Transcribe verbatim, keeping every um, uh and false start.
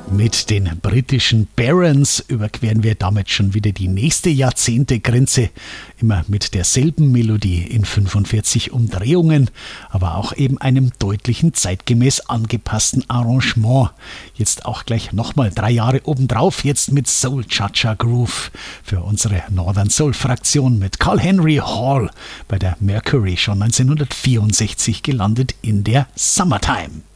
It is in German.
Mit den britischen Barons überqueren wir damit schon wieder die nächste Jahrzehntegrenze. Immer mit derselben Melodie in fünfundvierzig Umdrehungen, aber auch eben einem deutlichen zeitgemäß angepassten Arrangement. Jetzt auch gleich nochmal drei Jahre obendrauf, jetzt mit Soul Cha-Cha Groove für unsere Northern Soul Fraktion mit Carl Henry Hall bei der Mercury schon neunzehnhundertvierundsechzig gelandet in der Summertime.